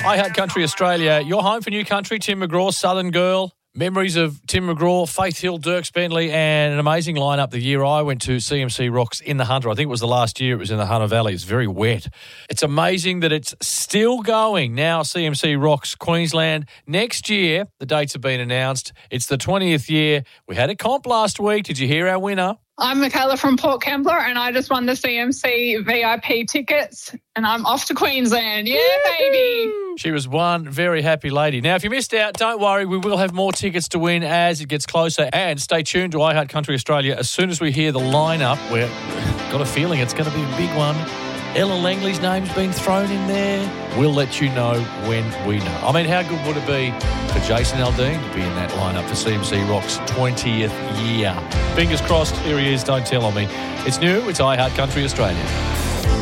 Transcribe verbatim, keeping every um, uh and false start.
I Heart Country Australia. You're home for New Country, Tim McGraw, Southern Girl. Memories of Tim McGraw, Faith Hill, Dirks Bentley, and an amazing lineup the year I went to C M C Rocks in the Hunter. I think it was the last year it was in the Hunter Valley. It's very wet. It's amazing that it's still going now, C M C Rocks Queensland. Next year, the dates have been announced. It's the twentieth year. We had a comp last week. Did you hear our winner? I'm Michaela from Port Kembla, and I just won the C M C V I P tickets, and I'm off to Queensland. Yeah, baby. She was one very happy lady. Now, if you missed out, don't worry. We will have more tickets to win as it gets closer. And stay tuned to I Heart Country Australia. As soon as we hear the lineup, we've got a feeling it's going to be a big one. Ella Langley's name's been thrown in there. We'll let you know when we know. I mean, how good would it be for Jason Aldean to be in that lineup for C M C Rock's twentieth year? Fingers crossed. Here he is. Don't tell on me. It's new. It's I Heart Country Australia.